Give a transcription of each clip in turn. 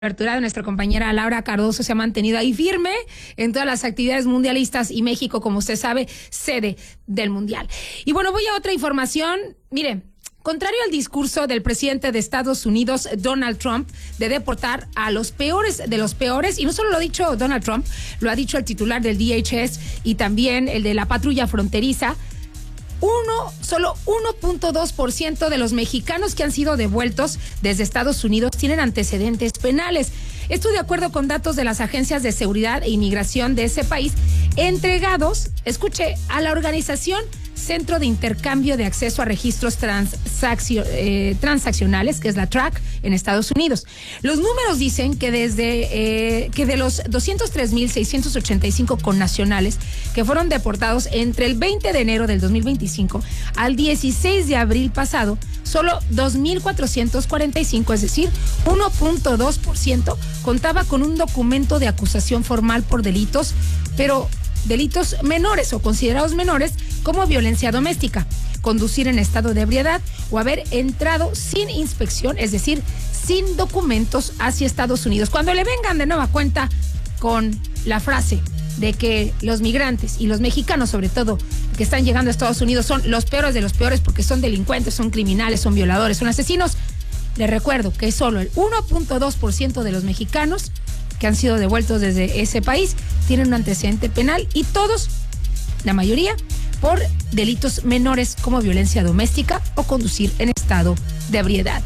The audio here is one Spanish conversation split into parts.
Apertura de nuestra compañera Laura Cardoso se ha mantenido ahí firme en todas las actividades mundialistas y México, como usted sabe, sede del Mundial. Y bueno, voy a otra información. Mire, contrario al discurso del presidente de Estados Unidos, Donald Trump, de deportar a los peores de los peores, y no solo lo ha dicho Donald Trump, lo ha dicho el titular del DHS y también el de la patrulla fronteriza, solo 1.2% de los mexicanos que han sido devueltos desde Estados Unidos tienen antecedentes penales. Esto de acuerdo con datos de las agencias de seguridad e inmigración de ese país, entregados, escuche, a la organización Centro de Intercambio de Acceso a Registros Transaccionales, que es la TRAC, en Estados Unidos. Los números dicen que que de los 203,685 connacionales que fueron deportados entre el 20 de enero del 2025 al 16 de abril pasado, solo 2,445, es decir, 1.2%, contaba con un documento de acusación formal por delitos, pero delitos menores o considerados menores, como violencia doméstica, conducir en estado de ebriedad o haber entrado sin inspección, es decir, sin documentos hacia Estados Unidos. Cuando le vengan de nueva cuenta con la frase de que los migrantes y los mexicanos, sobre todo, que están llegando a Estados Unidos son los peores de los peores porque son delincuentes, son criminales, son violadores, son asesinos, les recuerdo que solo el 1.2% de los mexicanos que han sido devueltos desde ese país tienen un antecedente penal y todos, la mayoría, por delitos menores como violencia doméstica o conducir en estado de ebriedad.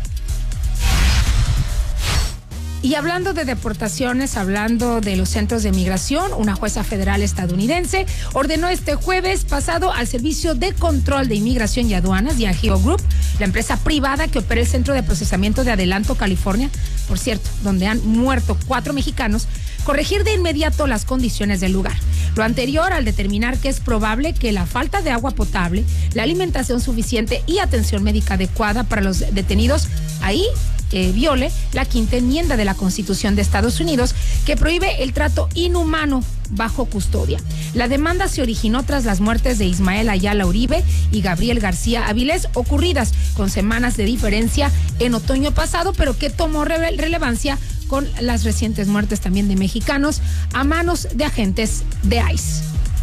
Y hablando de deportaciones, hablando de los centros de migración, una jueza federal estadounidense ordenó este jueves pasado al Servicio de Control de Inmigración y Aduanas, Diageo Group, la empresa privada que opera el Centro de Procesamiento de Adelanto, California, por cierto, donde han muerto 4 mexicanos, corregir de inmediato las condiciones del lugar. Lo anterior al determinar que es probable que la falta de agua potable, la alimentación suficiente y atención médica adecuada para los detenidos ahí viole la quinta enmienda de la Constitución de Estados Unidos que prohíbe el trato inhumano bajo custodia. La demanda se originó tras las muertes de Ismael Ayala Uribe y Gabriel García Avilés, ocurridas con semanas de diferencia en otoño pasado, pero que tomó relevancia con las recientes muertes también de mexicanos a manos de agentes de ICE.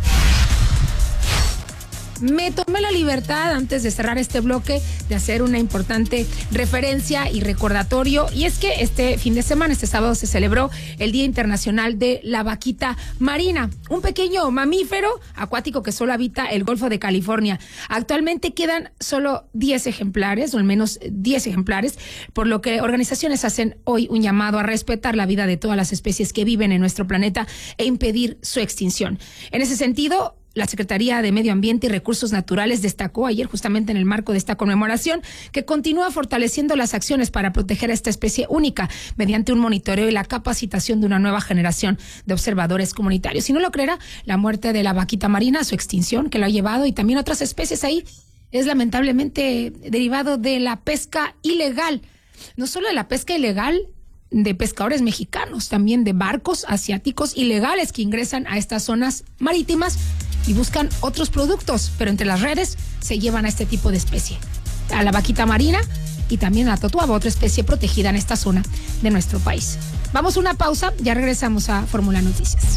Me tomé la libertad, antes de cerrar este bloque, de hacer una importante referencia y recordatorio, y es que este fin de semana, este sábado, se celebró el Día Internacional de la Vaquita Marina, un pequeño mamífero acuático que solo habita el Golfo de California. Actualmente quedan solo 10 ejemplares, o al menos 10 ejemplares, por lo que organizaciones hacen hoy un llamado a respetar la vida de todas las especies que viven en nuestro planeta e impedir su extinción. En ese sentido, la Secretaría de Medio Ambiente y Recursos Naturales destacó ayer, justamente en el marco de esta conmemoración, que continúa fortaleciendo las acciones para proteger a esta especie única mediante un monitoreo y la capacitación de una nueva generación de observadores comunitarios. Si no lo creerá, la muerte de la vaquita marina, su extinción, que lo ha llevado, y también otras especies ahí, es lamentablemente derivado de la pesca ilegal. No solo de la pesca ilegal de pescadores mexicanos, también de barcos asiáticos ilegales que ingresan a estas zonas marítimas y buscan otros productos, pero entre las redes se llevan a este tipo de especie, a la vaquita marina y también a la totuaba, otra especie protegida en esta zona de nuestro país. Vamos a una pausa, ya regresamos a Fórmula Noticias.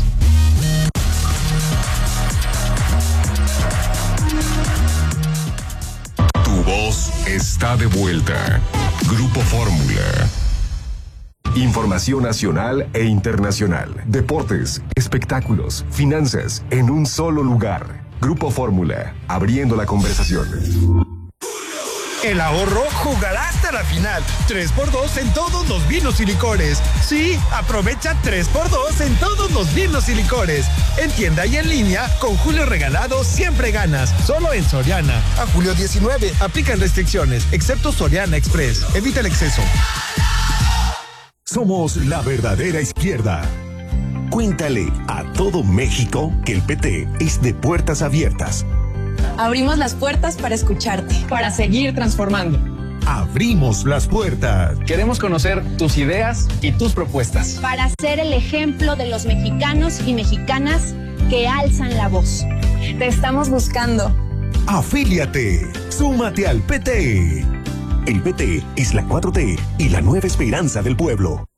Tu voz está de vuelta. Grupo Fórmula. Información nacional e internacional, deportes, espectáculos, finanzas, en un solo lugar. Grupo Fórmula, abriendo la conversación. El ahorro jugará hasta la final. 3x2 en todos los vinos y licores. Sí, aprovecha 3x2 en todos los vinos y licores. En tienda y en línea, con Julio Regalado siempre ganas. Solo en Soriana. A julio 19, aplican restricciones, excepto Soriana Express. Evita el exceso. Somos la verdadera izquierda. Cuéntale a todo México que el PT es de puertas abiertas. Abrimos las puertas para escucharte, para seguir transformando. Abrimos las puertas. Queremos conocer tus ideas y tus propuestas. Para ser el ejemplo de los mexicanos y mexicanas que alzan la voz. Te estamos buscando. Afíliate. Súmate al PT. El PT es la 4T y la nueva esperanza del pueblo.